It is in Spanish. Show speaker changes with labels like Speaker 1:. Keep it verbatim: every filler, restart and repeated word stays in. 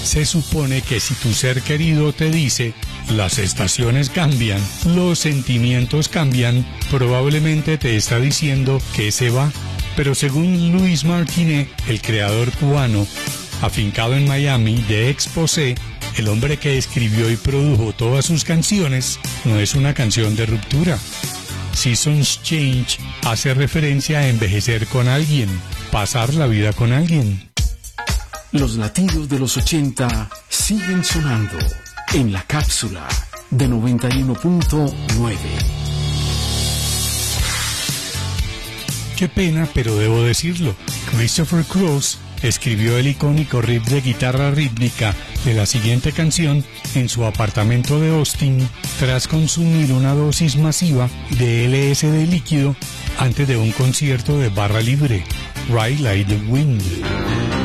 Speaker 1: Se supone que si tu ser querido te dice, las estaciones cambian, los sentimientos cambian, probablemente te está diciendo que se va. Pero según Luis Martinet, el creador cubano, afincado en Miami, de Exposé, el hombre que escribió y produjo todas sus canciones, no es una canción de ruptura. Seasons Change hace referencia a envejecer con alguien, pasar la vida con alguien.
Speaker 2: Los latidos de los ochenta siguen sonando en la cápsula de noventa y uno punto nueve.
Speaker 1: Qué pena, pero debo decirlo. Christopher Cross escribió el icónico riff de guitarra rítmica de la siguiente canción en su apartamento de Austin tras consumir una dosis masiva de L S D líquido antes de un concierto de barra libre. Ride Like the Wind.